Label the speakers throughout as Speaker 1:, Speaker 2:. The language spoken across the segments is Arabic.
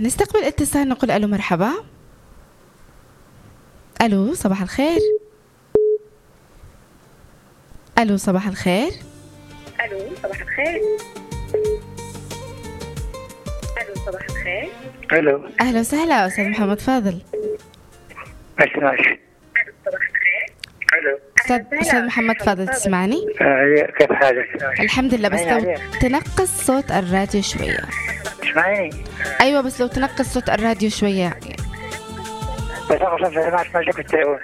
Speaker 1: نستقبل اتصال، نقول ألو مرحبا. ألو صباح الخير. ألو صباح الخير.
Speaker 2: ألو صباح الخير. ألو صباح الخير.
Speaker 3: ألو.
Speaker 1: أهلا وسهلا أستاذ محمد فاضل.
Speaker 3: ماشي.
Speaker 2: ألو صباح الخير.
Speaker 3: ألو.
Speaker 1: أستاذ محمد فاضل تسمعني؟
Speaker 3: كيف حالك؟
Speaker 1: الحمد لله، بس لو تنقص صوت الراديو شوية.
Speaker 3: تسمعيني؟
Speaker 1: أيوة بس لو تنقص صوت الراديو شوية.
Speaker 3: بس أنا ما أسمعك في التليفون.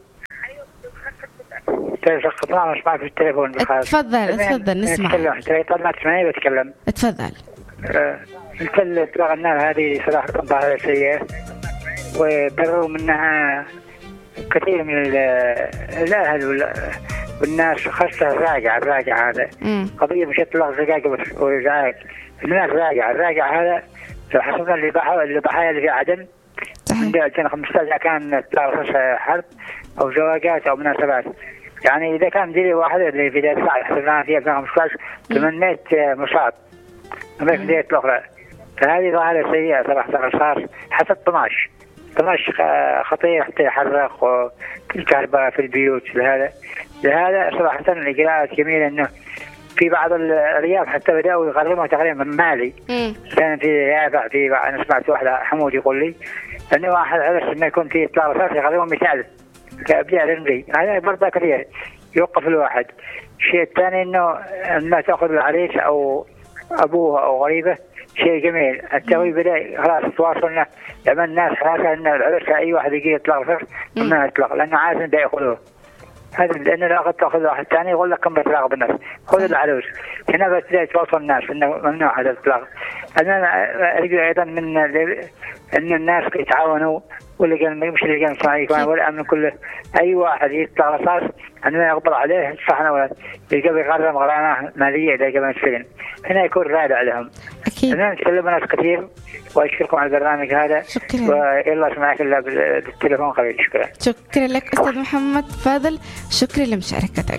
Speaker 3: طيب القطاع مش معي في التليفون بالخاص.
Speaker 1: تفضل نسمع.
Speaker 3: طب ما تسمعيني بتكلم.
Speaker 1: تفضل.
Speaker 3: الكل تبغى هذه صراحة ظاهرة سيئة، وبروا منها كثير من الأهل والناس، خاصة الراجع هذا قضية مش إطلاق زقاق وإزعاج. الناس الراجع هذا لو حصلنا الضحايا اللي في عدن من 2015 كان إطلاق حرب أو زواجات أو مناسبات. يعني إذا كان دليل واحد اللي في بداية الساعة حصلنا في 2015 800 مصاب، أما في بداية الأخرى، فهذه ظاهرة سيئة صراحة. صار حتى 12 خطير حتى يحرق والكهرباء في البيوت. لهذا صراحة الإجراءات جميلة، إنه في بعض الأرياف حتى بدأوا يغرموا تغريم مالي. كان أنا سمعت واحد حمود يقول لي أنه واحد عرس إنه يكون في إطلاق رصاص يغرموا 200,000 كأبيع رملي. هذا برضه كثير يوقف الواحد. الشيء الثاني إنه ما تأخذ العريس أو أبوه أو غريبه، شيء جميل. التوي بدأ خلاص تواصلنا لما الناس حاسة إن العرس أي واحد يجي يطلق رصاص ما يطلق، لأنه عارف إن يأخذوه. هذا لأنه لا قد تأخذ واحد ثاني يقول لك كم بإطلاق بالناس، خذ العروس. هنا بس يتواصل الناس إنه ممنوع هذا الإطلاق. أنا أرجو أيضا من إن الناس يتعاونوا، واللي كان مش اللي كان صحيح والأمن كله، أي واحد يطلع رصاص أننا يقبض عليه صحنا ولا يقبل يغرم غرامة مالية إذا قبل السجن. هنا يكون رادع لهم.
Speaker 1: أكيد.
Speaker 3: أنا نتكلم ناس كثير، وأشكركم على البرنامج هذا.
Speaker 1: شكرا.
Speaker 3: ويلا اسمعك إلا بالتليفون قليل.
Speaker 1: شكرا لك أستاذ محمد فاضل، شكرا لمشاركتك.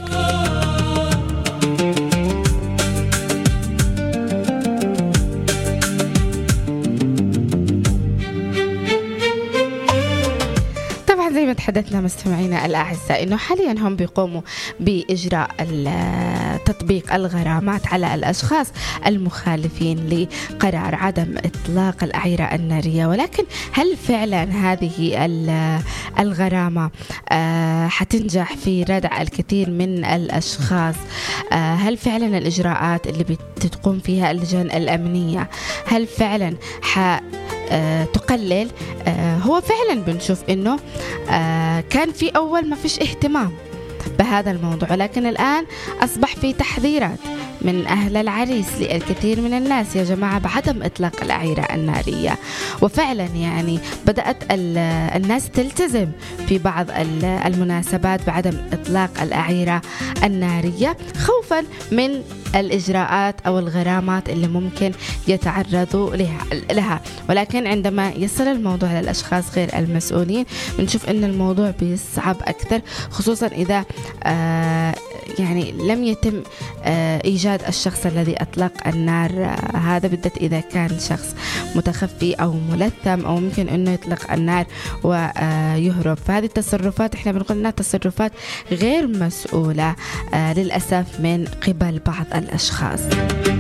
Speaker 1: زي ما تحدثنا مستمعينا الأعزاء إنه حاليا هم بيقوموا بإجراء تطبيق الغرامات على الأشخاص المخالفين لقرار عدم إطلاق الأعيرة النارية، ولكن هل فعلا هذه الغرامة حتنجح في ردع الكثير من الأشخاص؟ هل فعلا الإجراءات اللي بتقوم فيها اللجان الأمنية هل فعلا تقلل؟ هو فعلا بنشوف إنه كان في أول ما فيش اهتمام بهذا الموضوع، لكن الآن أصبح في تحذيرات من أهل العريس للكثير من الناس يا جماعة بعدم إطلاق الأعيرة النارية. وفعلا يعني بدأت الناس تلتزم في بعض المناسبات بعدم إطلاق الأعيرة النارية خوفا من الإجراءات أو الغرامات اللي ممكن يتعرضوا لها. ولكن عندما يصل الموضوع للأشخاص غير المسؤولين بنشوف أن الموضوع بيصعب أكثر، خصوصا إذا يعني لم يتم إيجاد الشخص الذي أطلق النار هذا، بالذات إذا كان شخص متخفي أو ملثم أو ممكن أنه يطلق النار ويهرب. فهذه التصرفات إحنا بنقول أنها تصرفات غير مسؤولة للأسف من قبل بعض الأشخاص.